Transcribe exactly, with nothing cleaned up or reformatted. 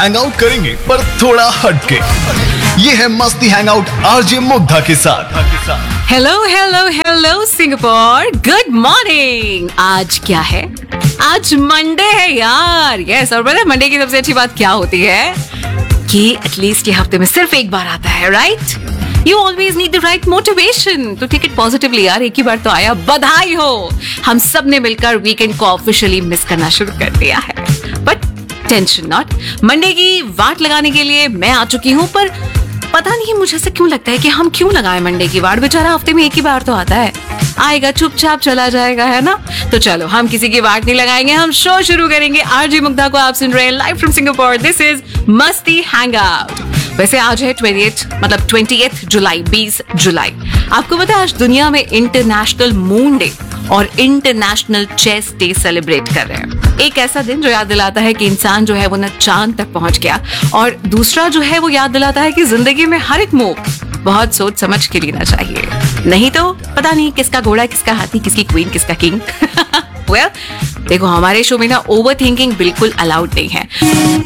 Hang out करेंगे पर थोड़ा हटके। ये है मस्ती हैंग आउट आरजे मुग्धा के साथ। Hello hello hello Singapore, good morning. आज क्या है? आज मंडे है यार। यस, और पता मंडे की सबसे अच्छी बात क्या होती है कि एटलीस्ट ये हफ्ते में सिर्फ एक बार आता है, right? You always need the right motivation to take it positively यार। एक ही बार तो आया, बधाई हो। हम सब ने मिलकर वीकेंड को ऑफिशियली मिस करना शुरू कर दिया है, बट टेंशन नॉट। मंडे की वाट लगाने के लिए मैं आ चुकी हूँ, पर पता नहीं मुझे ऐसा क्यों लगता है कि हम क्यों लगाए मंडे की वाट। बेचारा हफ्ते में एक ही बार तो आता है, आएगा चुपचाप चला जाएगा, है ना? तो चलो हम किसी की वाट नहीं लगाएंगे, हम शो शुरू करेंगे। आरजे मुग्धा को आप सुन रहे हैं live from Singapore. This is मस्ती हैंग आउट। वैसे आज है ट्वेंटिएथ मतलब ट्वेंटिएथ जुलाई, बीस जुलाई। आपको पता है आज दुनिया में इंटरनेशनल मून डे और इंटरनेशनल चेस डे सेलिब्रेट कर रहे हैं। एक ऐसा दिन जो याद दिलाता है कि इंसान जो है वो न चांद तक पहुंच गया, और दूसरा जो है वो याद दिलाता है कि जिंदगी में हर एक मूव बहुत सोच समझ के लेना चाहिए, नहीं तो पता नहीं किसका घोड़ा, किसका हाथी, किसकी क्वीन, किसका किंग। वेल, देखो हमारे शो में ना ओवर थिंकिंग बिल्कुल अलाउड नहीं है।